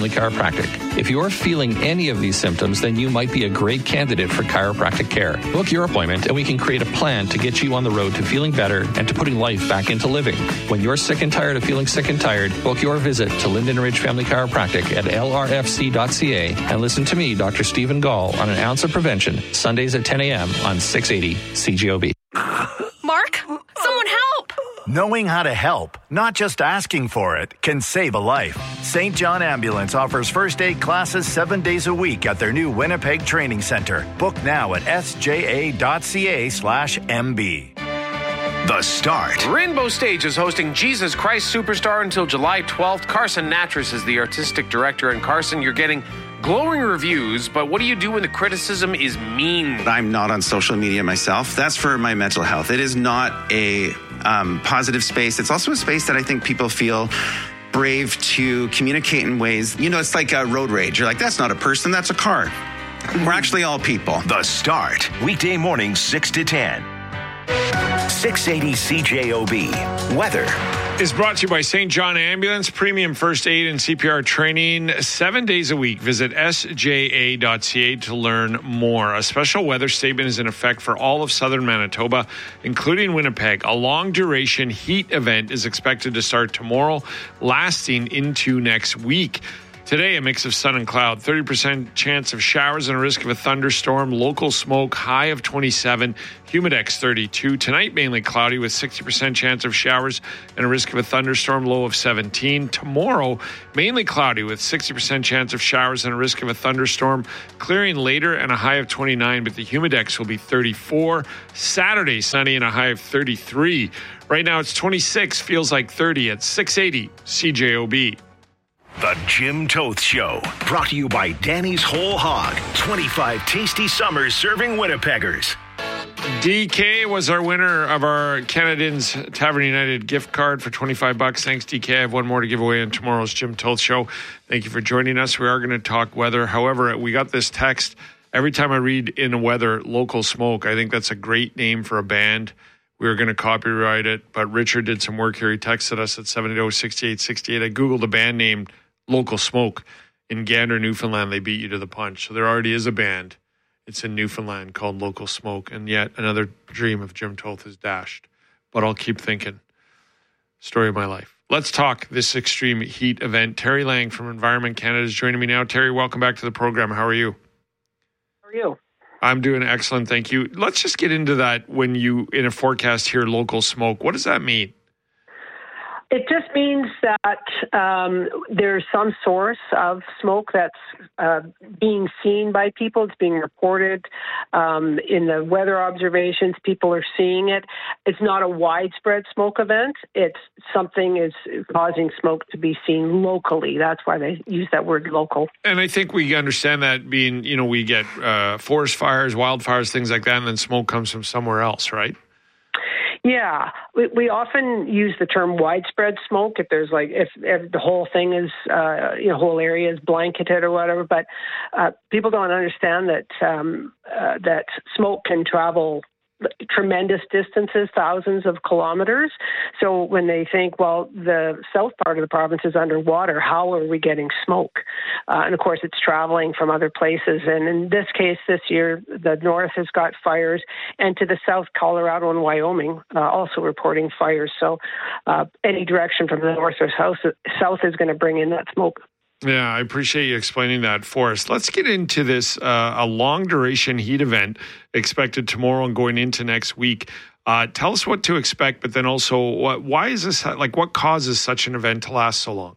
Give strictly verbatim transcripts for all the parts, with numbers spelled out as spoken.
Chiropractic. If you're feeling any of these symptoms, then you might be a great candidate for chiropractic care. Book your appointment and we can create a plan to get you on the road to feeling better and to putting life back into living. When you're sick and tired of feeling sick and tired, book your visit to Linden Ridge Family Chiropractic at L R F C dot C A and listen to me, Doctor Stephen Gall, on An Ounce of Prevention, Sundays at ten a.m. on six eighty C G O B. Mark, someone help! Knowing how to help, not just asking for it, can save a life. Saint John Ambulance offers first aid classes seven days a week at their new Winnipeg Training Center. Book now at S J A dot C A slash M B. The Start. Rainbow Stage is hosting Jesus Christ Superstar until July twelfth. Carson Natras is the artistic director. And Carson, you're getting glowing reviews, but what do you do when the criticism is mean? I'm not on social media myself. That's for my mental health. It is not a um, positive space. It's also a space that I think people feel brave to communicate in ways. You know, it's like a road rage. You're like, that's not a person, that's a car. We're actually all people. The Start. Weekday morning, six to ten. six eighty C J O B. Weather. Is brought to you by Saint John Ambulance, premium first aid and C P R training seven days a week. Visit S J A dot C A to learn more. A special weather statement is in effect for all of southern Manitoba, including Winnipeg. A long-duration heat event is expected to start tomorrow, lasting into next week. Today, a mix of sun and cloud, thirty percent chance of showers and a risk of a thunderstorm, local smoke, high of twenty-seven, humidex thirty-two. Tonight, mainly cloudy with sixty percent chance of showers and a risk of a thunderstorm, low of seventeen. Tomorrow, mainly cloudy with sixty percent chance of showers and a risk of a thunderstorm, clearing later and a high of twenty-nine, but the humidex will be thirty-four. Saturday, sunny and a high of thirty-three. Right now, it's twenty-six, feels like thirty at six eighty C J O B. The Jim Toth Show, brought to you by Danny's Whole Hog. twenty-five tasty summers serving Winnipeggers. D K was our winner of our Canadians Tavern United gift card for twenty-five bucks. Thanks, D K. I have one more to give away on tomorrow's Jim Toth Show. Thank you for joining us. We are going to talk weather. However, we got this text. Every time I read in the weather, Local Smoke, I think that's a great name for a band. We were going to copyright it, but Richard did some work here. He texted us at seven eight zero, six eight six eight. I Googled a band name, Local Smoke. In Gander, Newfoundland, they beat you to the punch. So there already is a band. It's in Newfoundland called Local Smoke. And yet another dream of Jim Toth is dashed. But I'll keep thinking. Story of my life. Let's talk this extreme heat event. Terry Lang from Environment Canada is joining me now. Terry, welcome back to the program. How are you? How are you? I'm doing excellent, thank you. Let's just get into that. When you, in a forecast here, Local Smoke, what does that mean? It just means that um, there's some source of smoke that's uh, being seen by people. It's being reported um, in the weather observations. People are seeing it. It's not a widespread smoke event. It's something is causing smoke to be seen locally. That's why they use that word local. And I think we understand that being, you know, we get uh, forest fires, wildfires, things like that, and then smoke comes from somewhere else, right? Yeah, we, we often use the term widespread smoke if there's like if, if the whole thing is uh, you know whole area is blanketed or whatever. But uh, people don't understand that um, uh, that smoke can travel tremendous distances, thousands of kilometers. So when they think, well, the south part of the province is underwater, how are we getting smoke? Uh, and of course, it's traveling from other places. And in this case, this year, the north has got fires, and to the south, Colorado and Wyoming uh, also reporting fires. So uh, any direction from the north or south, south is going to bring in that smoke. Yeah, I appreciate you explaining that for us. Let's get into this, uh, a long-duration heat event expected tomorrow and going into next week. Uh, tell us what to expect, but then also, what, why is this, like, what causes such an event to last so long?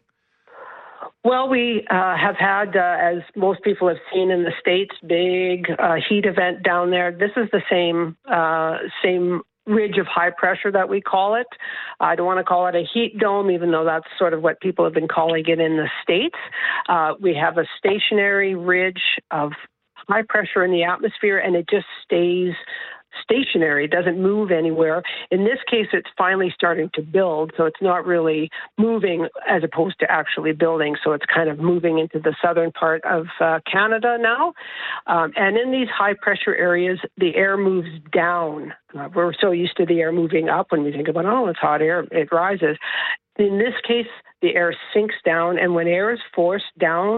Well, we uh, have had, uh, as most people have seen in the States, big uh, heat event down there. This is the same uh, same ridge of high pressure that we call it. I don't want to call it a heat dome, even though that's sort of what people have been calling it in the States. Uh, we have a stationary ridge of high pressure in the atmosphere, and it just stays stationary. It doesn't move anywhere. In this case, it's finally starting to build, so it's not really moving as opposed to actually building. So it's kind of moving into the southern part of uh, Canada now. Um, and in these high pressure areas, the air moves down. Uh, we're so used to the air moving up when we think about, oh, it's hot air, it rises. In this case, the air sinks down, and when air is forced down